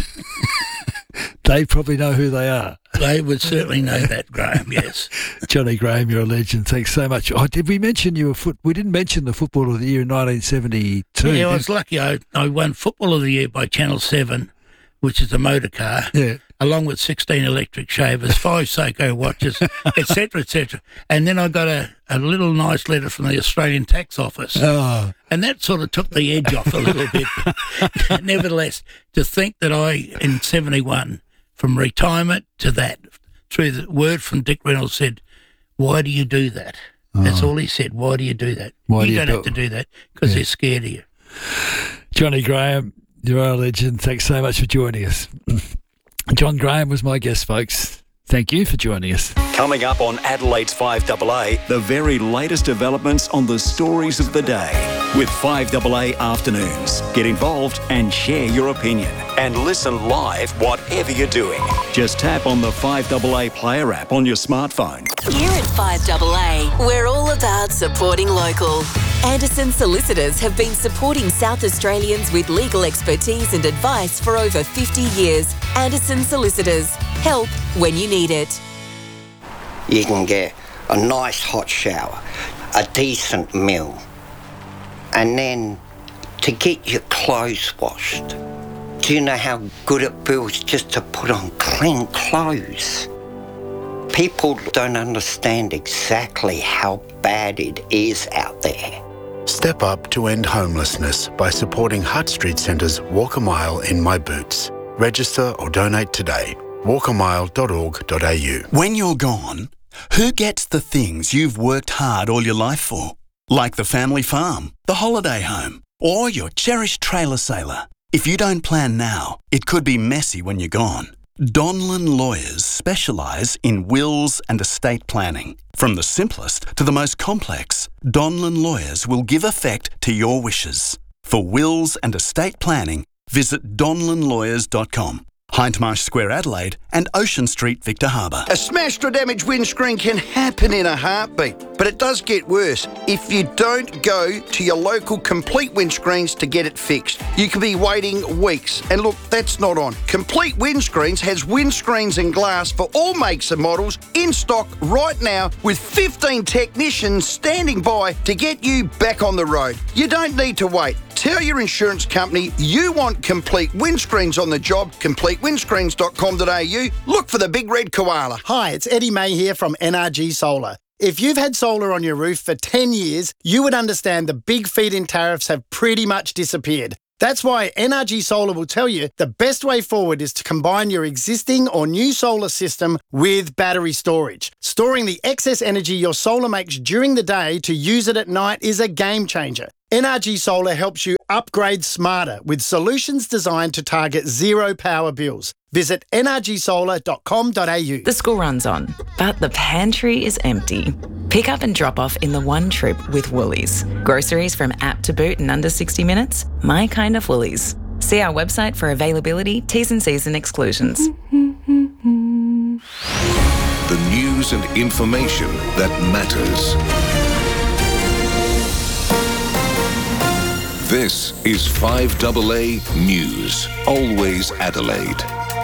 they probably know who they are. They would certainly know that, Graham, yes. Johnny Graham, you're a legend. Thanks so much. Oh, did we mention you were we didn't mention the Football of the Year in 1972. Yeah, I was lucky. I won Football of the Year by Channel 7, which is a motor car, along with 16 electric shavers, 5 Seiko watches, etc., etc. And then I got a little nice letter from the Australian Tax Office. Oh. And that sort of took the edge off a little bit. Nevertheless, to think that in 71, from retirement to that, through the word from Dick Reynolds said, why do you do that? That's all he said. Why do you do that? You don't have to do that because they're scared of you. Johnny Graham, you're a legend. Thanks so much for joining us. John Graham was my guest, folks. Thank you for joining us. Coming up on Adelaide's 5AA, the very latest developments on the stories of the day with 5AA Afternoons. Get involved and share your opinion. And listen live whatever you're doing. Just tap on the 5AA Player app on your smartphone. Here at 5AA, we're all about supporting local. Anderson Solicitors have been supporting South Australians with legal expertise and advice for over 50 years. Anderson Solicitors. Help when you need it. You can get a nice hot shower, a decent meal, and then to get your clothes washed. Do you know how good it feels just to put on clean clothes? People don't understand exactly how bad it is out there. Step up to end homelessness by supporting Hutt Street Centre's Walk a Mile in My Boots. Register or donate today. walkamile.org.au. When you're gone, who gets the things you've worked hard all your life for? Like the family farm, the holiday home, or your cherished trailer sailor. If you don't plan now, it could be messy when you're gone. Donlan Lawyers specialise in wills and estate planning. From the simplest to the most complex, Donlan Lawyers will give effect to your wishes. For wills and estate planning, visit donlanlawyers.com. Hindmarsh Square, Adelaide, and Ocean Street, Victor Harbour. A smashed or damaged windscreen can happen in a heartbeat, but it does get worse if you don't go to your local Complete Windscreens to get it fixed. You could be waiting weeks, and look, that's not on. Complete Windscreens has windscreens and glass for all makes and models in stock right now with 15 technicians standing by to get you back on the road. You don't need to wait. Tell your insurance company you want complete windscreens on the job. CompleteWindscreens.com.au. Look for the big red koala. Hi, it's Eddie May here from NRG Solar. If you've had solar on your roof for 10 years, you would understand the big feed-in tariffs have pretty much disappeared. That's why NRG Solar will tell you the best way forward is to combine your existing or new solar system with battery storage. Storing the excess energy your solar makes during the day to use it at night is a game changer. NRG Solar helps you upgrade smarter with solutions designed to target zero power bills. Visit nrgsolar.com.au. The school runs on, but the pantry is empty. Pick up and drop off in the one trip with Woolies. Groceries from app to boot in under 60 minutes. My kind of Woolies. See our website for availability, T's and C's and exclusions. The news and information that matters. This is 5AA News. Always Adelaide.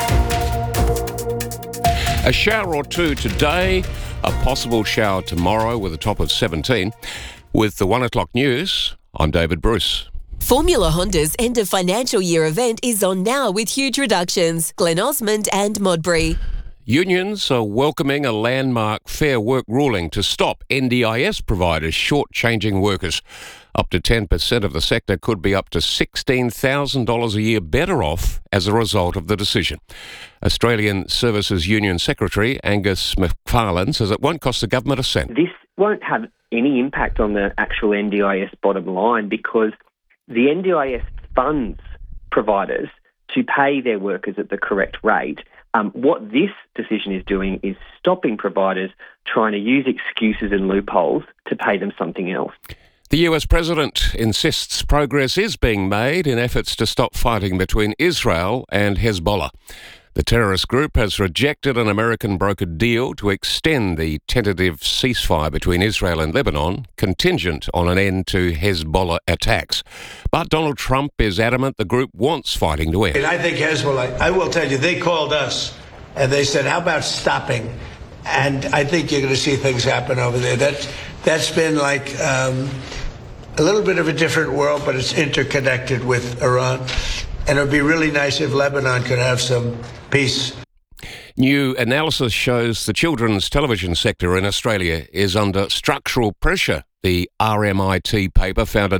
A shower or two today, a possible shower tomorrow with a top of 17. With the 1 o'clock news, I'm David Bruce. Formula Honda's end of financial year event is on now with huge reductions. Glen Osmond and Modbury. Unions are welcoming a landmark Fair Work ruling to stop NDIS providers shortchanging workers. Up to 10% of the sector could be up to $16,000 a year better off as a result of the decision. Australian Services Union Secretary Angus McFarlane says it won't cost the government a cent. This won't have any impact on the actual NDIS bottom line because the NDIS funds providers to pay their workers at the correct rate. What this decision is doing is stopping providers trying to use excuses and loopholes to pay them something else. The US President insists progress is being made in efforts to stop fighting between Israel and Hezbollah. The terrorist group has rejected an American brokered deal to extend the tentative ceasefire between Israel and Lebanon, contingent on an end to Hezbollah attacks. But Donald Trump is adamant the group wants fighting to end. And I think Hezbollah, I will tell you, they called us and they said, how about stopping? And I think you're going to see things happen over there. That's been like a little bit of a different world, but it's interconnected with Iran. And it would be really nice if Lebanon could have some peace. New analysis shows the children's television sector in Australia is under structural pressure. The RMIT paper found a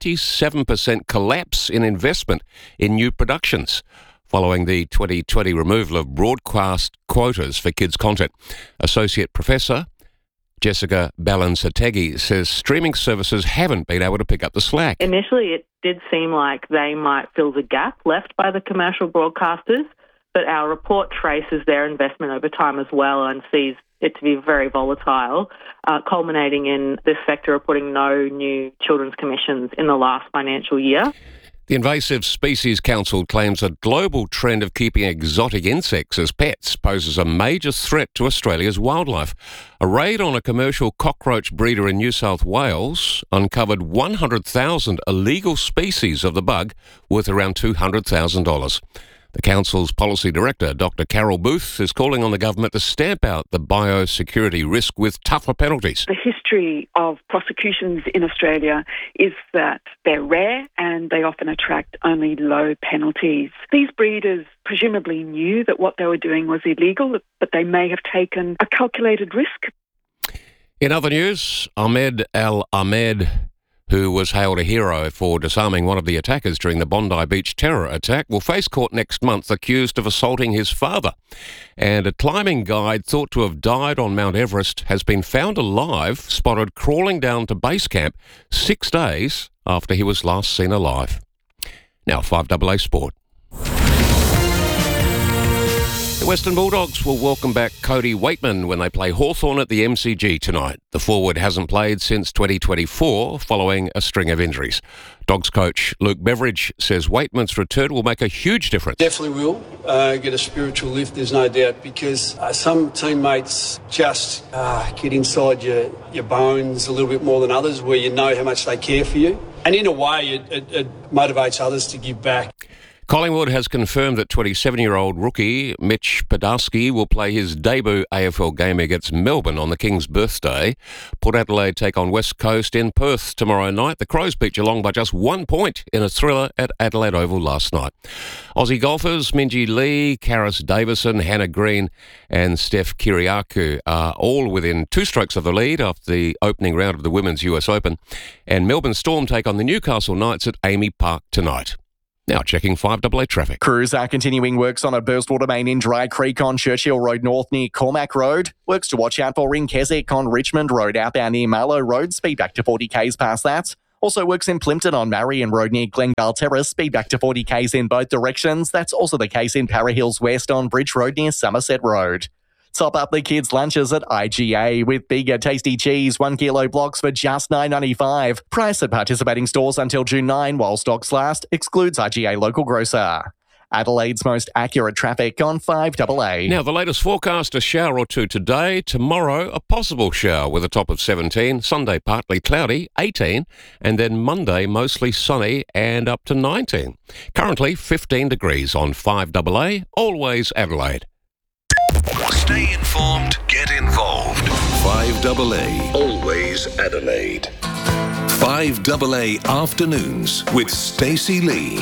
97% collapse in investment in new productions following the 2020 removal of broadcast quotas for kids' content. Associate Professor Jessica Ballansategui says streaming services haven't been able to pick up the slack. Initially, it did seem like they might fill the gap left by the commercial broadcasters, but our report traces their investment over time as well and sees it to be very volatile, culminating in this sector reporting no new children's commissions in the last financial year. The Invasive Species Council claims a global trend of keeping exotic insects as pets poses a major threat to Australia's wildlife. A raid on a commercial cockroach breeder in New South Wales uncovered 100,000 illegal species of the bug worth around $200,000. The council's policy director, Dr. Carol Booth, is calling on the government to stamp out the biosecurity risk with tougher penalties. The history of prosecutions in Australia is that they're rare and they often attract only low penalties. These breeders presumably knew that what they were doing was illegal, but they may have taken a calculated risk. In other news, Ahmed Al-Ahmed, who was hailed a hero for disarming one of the attackers during the Bondi Beach terror attack, will face court next month accused of assaulting his father. And a climbing guide thought to have died on Mount Everest has been found alive, spotted crawling down to base camp 6 days after he was last seen alive. Now, 5AA Sport. The Western Bulldogs will welcome back Cody Weightman when they play Hawthorn at the MCG tonight. The forward hasn't played since 2024 following a string of injuries. Dogs coach Luke Beveridge says Weightman's return will make a huge difference. Definitely will get a spiritual lift, there's no doubt, because some teammates just get inside your bones a little bit more than others, where you know how much they care for you. And in a way, it motivates others to give back. Collingwood has confirmed that 27-year-old rookie Mitch Podolsky will play his debut AFL game against Melbourne on the King's birthday. Port Adelaide take on West Coast in Perth tomorrow night. The Crows beat Geelong by just 1 point in a thriller at Adelaide Oval last night. Aussie golfers Minjee Lee, Karis Davison, Hannah Green and Steph Kyriakou are all within 2 strokes of the lead after the opening round of the Women's US Open. And Melbourne Storm take on the Newcastle Knights at Amy Park tonight. Now checking 5AA traffic. Crews are continuing works on a burst water main in Dry Creek on Churchill Road North near Cormac Road. Works to watch out for in Keswick on Richmond Road outbound near Mallow Road. Speed back to 40 k's past that. Also works in Plympton on Marion Road near Glengale Terrace. Speed back to 40 k's in both directions. That's also the case in Para Hills West on Bridge Road near Somerset Road. Top up the kids' lunches at IGA with bigger tasty cheese, 1 kilo blocks for just $9.95. Price at participating stores until June 9 while stocks last. Excludes IGA local grocer. Adelaide's most accurate traffic on 5AA. Now, the latest forecast, a shower or two today. Tomorrow, a possible shower with a top of 17. Sunday, partly cloudy, 18. And then Monday, mostly sunny and up to 19. Currently, 15 degrees on 5AA, always Adelaide. Stay informed, get involved. 5AA, always Adelaide. 5AA Afternoons with Stacey Lee.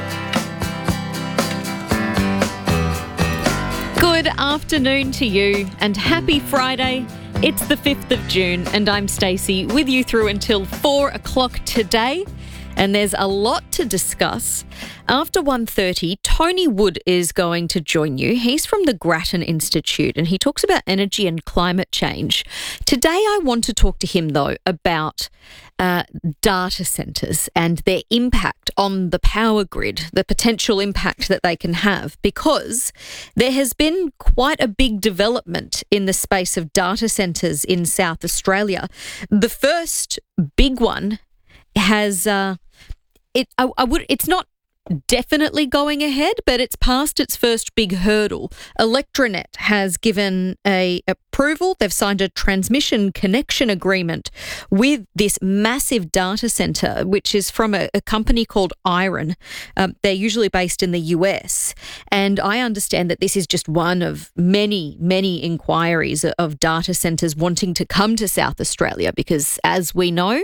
Good afternoon to you and happy Friday. It's the 5th of June and I'm Stacey with you through until 4 o'clock today. And there's a lot to discuss. After 1:30, Tony Wood is going to join you. He's from the Grattan Institute and he talks about energy and climate change. Today I want to talk to him, though, about data centres and their impact on the power grid, the potential impact that they can have, because there has been quite a big development in the space of data centres in South Australia. The first big one has it's not definitely going ahead, but it's passed its first big hurdle. Electranet has given a approval. They've signed a transmission connection agreement with this massive data centre, which is from a company called Iron. They're usually based in the US. And I understand that this is just one of many, many inquiries of data centres wanting to come to South Australia because, as we know,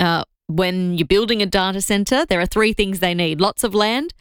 when you're building a data centre, there are 3 things they need: lots of land,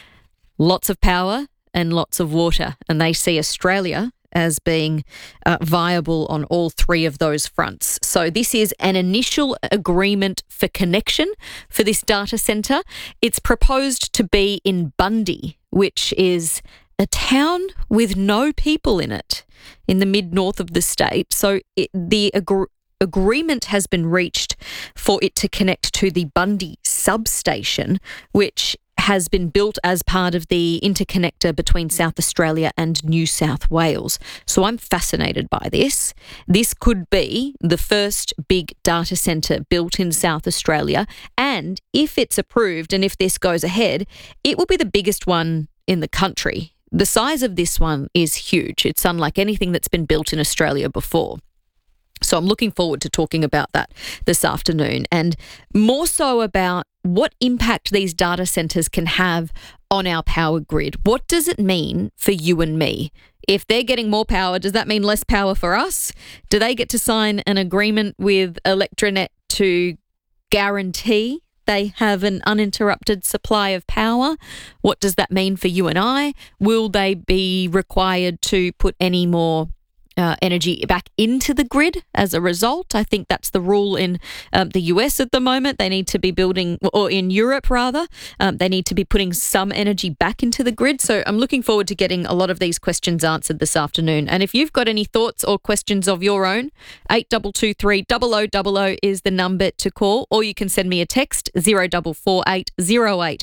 lots of power, and lots of water. And they see Australia as being viable on all 3 of those fronts. So this is an initial agreement for connection for this data centre. It's proposed to be in Bundy, which is a town with no people in it in the mid-north of the state. So the agreement has been reached for it to connect to the Bundy substation, which has been built as part of the interconnector between South Australia and New South Wales. So I'm fascinated by this. This could be the first big data centre built in South Australia. And if it's approved and if this goes ahead, it will be the biggest one in the country. The size of this one is huge. It's unlike anything that's been built in Australia before. So I'm looking forward to talking about that this afternoon, and more so about what impact these data centres can have on our power grid. What does it mean for you and me? If they're getting more power, does that mean less power for us? Do they get to sign an agreement with Electranet to guarantee they have an uninterrupted supply of power? What does that mean for you and I? Will they be required to put any more energy back into the grid as a result? I think that's the rule in the US at the moment. They need to be building, or in Europe rather, they need to be putting some energy back into the grid. So I'm looking forward to getting a lot of these questions answered this afternoon. And if you've got any thoughts or questions of your own, 8223 0000 is the number to call, or you can send me a text 0448 08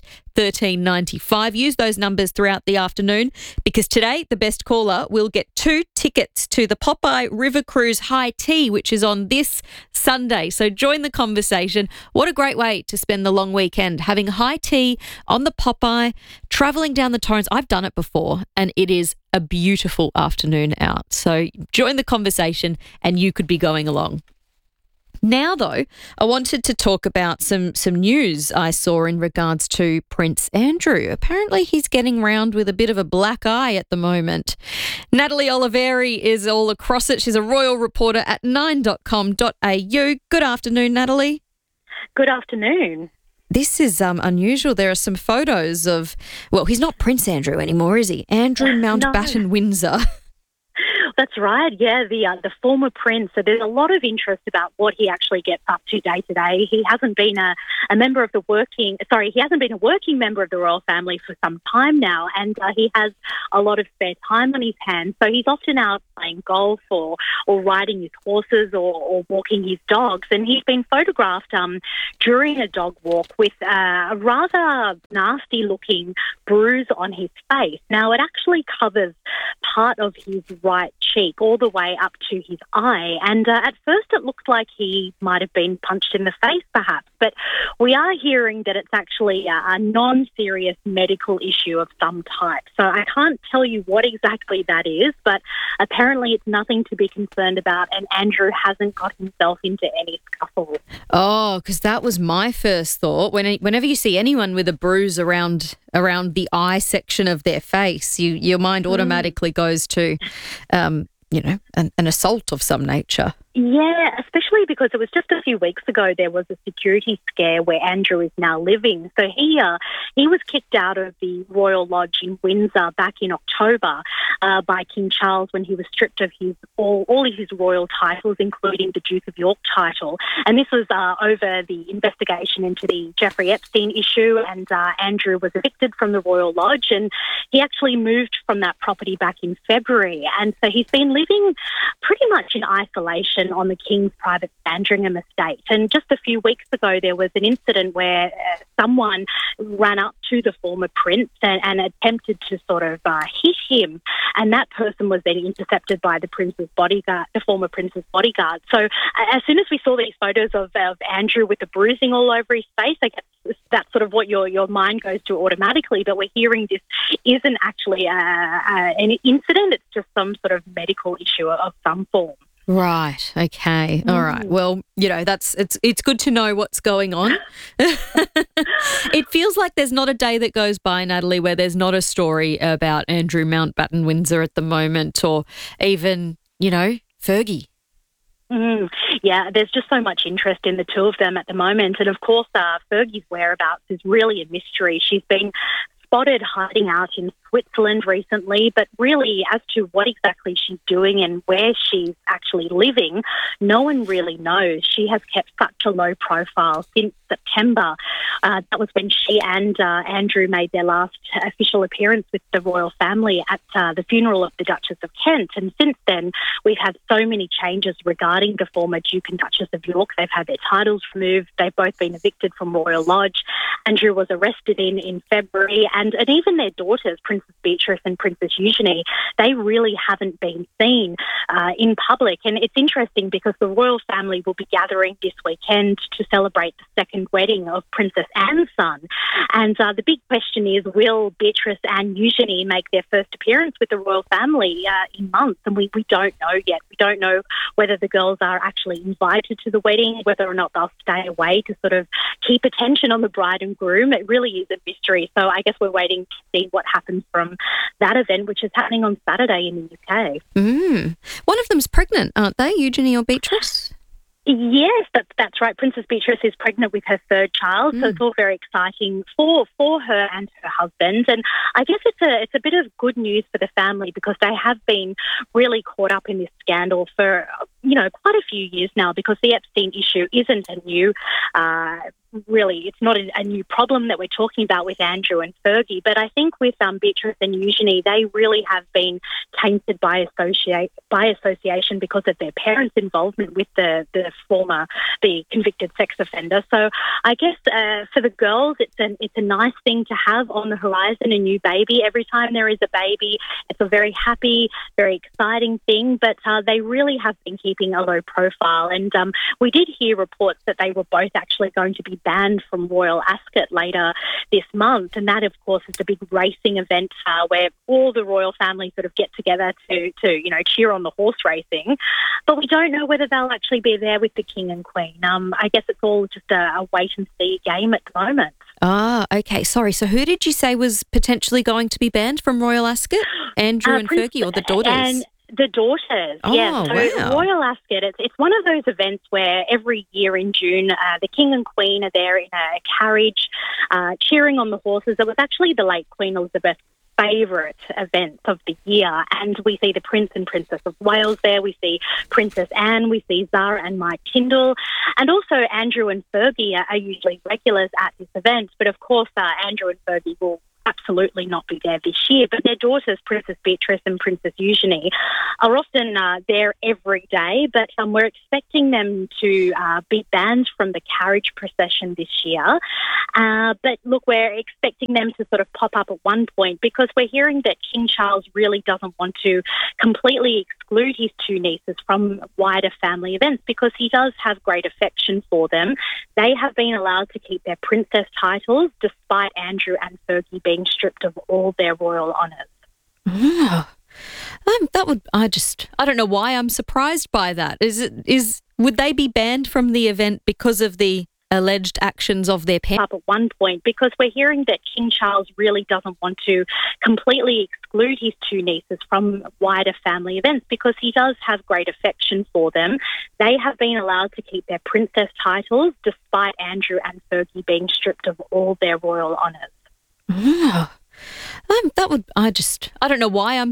1395. Use those numbers throughout the afternoon, because today the best caller will get 2 tickets to the Popeye River Cruise High Tea, which is on this Sunday. So join the conversation. What a great way to spend the long weekend, having high tea on the Popeye, travelling down the Torrens. I've done it before and it is a beautiful afternoon out. So join the conversation and you could be going along. Now, though, I wanted to talk about some news I saw in regards to Prince Andrew. Apparently, he's getting round with a bit of a black eye at the moment. Natalie Oliveri is all across it. She's a royal reporter at 9.com.au. Good afternoon, Natalie. Good afternoon. This is unusual. There are some photos of, well, he's not Prince Andrew anymore, is he? Andrew Mountbatten Windsor. That's right, yeah, the former prince. So there's a lot of interest about what he actually gets up to day to day. He hasn't been a working member of the royal family for some time now, and he has a lot of spare time on his hands. So he's often out playing golf or riding his horses or walking his dogs. And he's been photographed during a dog walk with a rather nasty-looking bruise on his face. Now, it actually covers part of his right cheek all the way up to his eye. And at first it looked like he might have been punched in the face, perhaps. But we are hearing that it's actually a non-serious medical issue of some type. So I can't tell you what exactly that is, but apparently it's nothing to be concerned about, and Andrew hasn't got himself into any scuffle. Oh, because that was my first thought. Whenever you see anyone with a bruise around the eye section of their face, your mind automatically goes to, an assault of some nature. Yeah, especially because it was just a few weeks ago there was a security scare where Andrew is now living. So he was kicked out of the Royal Lodge in Windsor back in October by King Charles when he was stripped of all of his royal titles, including the Duke of York title. And this was over the investigation into the Jeffrey Epstein issue, and Andrew was evicted from the Royal Lodge, and he actually moved from that property back in February. And so he's been living pretty much in isolation on the King's private Sandringham estate. And just a few weeks ago, there was an incident where someone ran up to the former prince and attempted to sort of hit him. And that person was then intercepted by the former prince's bodyguard. So as soon as we saw these photos of Andrew with the bruising all over his face, I guess that's sort of what your mind goes to automatically. But we're hearing this isn't actually an incident. It's just some sort of medical issue of some form. Right. Okay. All right. Well, it's good to know what's going on. It feels like there's not a day that goes by, Natalie, where there's not a story about Andrew Mountbatten Windsor at the moment, or even, Fergie. Yeah, there's just so much interest in the two of them at the moment. And of course, Fergie's whereabouts is really a mystery. She's been spotted hiding out in Switzerland recently, but really as to what exactly she's doing and where she's actually living, no one really knows. She has kept such a low profile since September. That was when she and Andrew made their last official appearance with the royal family at the funeral of the Duchess of Kent. And since then, we've had so many changes regarding the former Duke and Duchess of York. They've had their titles removed. They've both been evicted from Royal Lodge. Andrew was arrested in February, and even their daughters, Princess Beatrice and Princess Eugenie, they really haven't been seen in public. And it's interesting because the royal family will be gathering this weekend to celebrate the second wedding of Princess Anne's son. And the big question is, will Beatrice and Eugenie make their first appearance with the royal family in months? And we don't know yet. We don't know whether the girls are actually invited to the wedding, whether or not they'll stay away to sort of keep attention on the bride and groom. It really is a mystery. So I guess we're waiting to see what happens from that event, which is happening on Saturday in the UK. One of them's pregnant, aren't they, Eugenie or Beatrice? Yes, that's right. Princess Beatrice is pregnant with her third child, so it's all very exciting for her and her husband. And I guess it's a bit of good news for the family because they have been really caught up in this scandal for quite a few years now, because the Epstein issue isn't a new it's not a new problem that we're talking about with Andrew and Fergie. But I think with Beatrice and Eugenie, they really have been tainted by association because of their parents' involvement with the convicted sex offender. So I guess for the girls, it's a nice thing to have on the horizon, a new baby. Every time there is a baby, it's a very happy, very exciting thing. But they really have been keeping a low profile. And we did hear reports that they were both actually going to be banned from Royal Ascot later this month. And that, of course, is the big racing event where all the royal family sort of get together to cheer on the horse racing. But we don't know whether they'll actually be there with the King and Queen. I guess it's all just a wait-and-see game at the moment. Ah, okay. Sorry. So who did you say was potentially going to be banned from Royal Ascot? Andrew and Fergie, or the daughters? And the daughters, Oh, yes. So wow. Royal Ascot, it's one of those events where every year in June, the King and Queen are there in a carriage cheering on the horses. It was actually the late Queen Elizabeth's favourite event of the year, and we see the Prince and Princess of Wales there, we see Princess Anne, we see Zara and Mike Tyndall, and also Andrew and Fergie are usually regulars at this event, but of course Andrew and Fergie will absolutely not be there this year, but their daughters, Princess Beatrice and Princess Eugenie, are often there every day, but we're expecting them to be banned from the carriage procession this year. But look, we're expecting them to sort of pop up at one point because we're hearing that King Charles really doesn't want to completely exclude his two nieces from wider family events because he does have great affection for them. They have been allowed to keep their princess titles despite Andrew and Fergie being stripped of all their royal honours. Oh. I don't know why I'm surprised by that. Would they be banned from the event because of the alleged actions of their parents? Up at one point because we're hearing that King Charles really doesn't want to completely exclude his two nieces from wider family events because he does have great affection for them. They have been allowed to keep their princess titles despite Andrew and Fergie being stripped of all their royal honours. Oh. I don't know why I'm